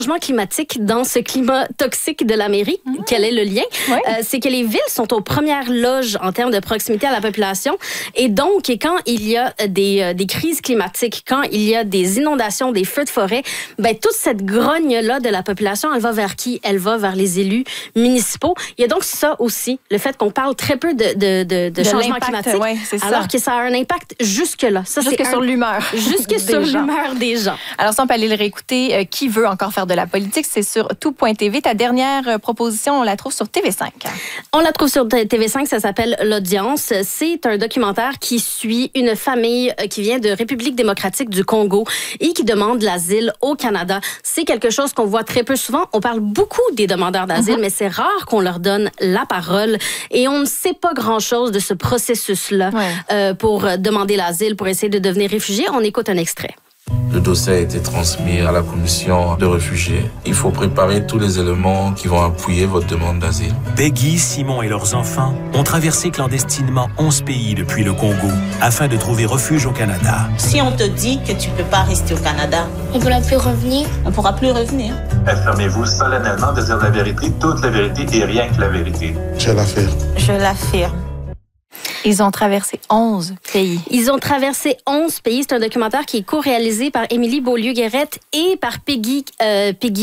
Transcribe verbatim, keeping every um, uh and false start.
Changement climatique dans ce climat toxique de l'Amérique, mmh. quel est le lien? Oui. Euh, c'est que les villes sont aux premières loges en termes de proximité à la population. Et donc, quand il y a des, euh, des crises climatiques, quand il y a des inondations, des feux de forêt, ben, toute cette grogne-là de la population, elle va vers qui? Elle va vers les élus municipaux. Il y a donc ça aussi, le fait qu'on parle très peu de, de, de, de, de changement climatique, ouais, c'est alors ça. que ça a un impact jusque-là. Ça, jusque c'est sur un... l'humeur. Jusque sur l'humeur des gens. Alors, ça, on peut aller le réécouter. Euh, qui veut encore faire de la politique? C'est sur tout point t v. Ta dernière euh, proposition, on la trouve sur T V cinq. On la trouve sur T V cinq, ça s'appelle L'Audience. C'est un documentaire qui suit une famille qui vient de République démocratique du Congo et qui demande l'asile au Canada. C'est quelque chose qu'on voit très peu souvent. On parle beaucoup des demandeurs d'asile, mm-hmm. mais c'est rare qu'on leur donne la parole. Et on ne sait pas grand-chose de ce processus-là ouais. euh, pour demander l'asile, pour essayer de devenir réfugié. On écoute un extrait. Le dossier a été transmis à la commission de réfugiés. Il faut préparer tous les éléments qui vont appuyer votre demande d'asile. Peggy, Simon et leurs enfants ont traversé clandestinement onze pays depuis le Congo afin de trouver refuge au Canada. Si on te dit que tu ne peux pas rester au Canada, on ne pourra plus revenir. On ne pourra plus revenir. Affirmez-vous solennellement de dire la vérité, toute la vérité et rien que la vérité. Je l'affirme. Je l'affirme. Ils ont traversé onze pays. Ils ont traversé onze pays. C'est un documentaire qui est co-réalisé par Émilie Beaulieu-Guérette et par Peggy, euh, Peggy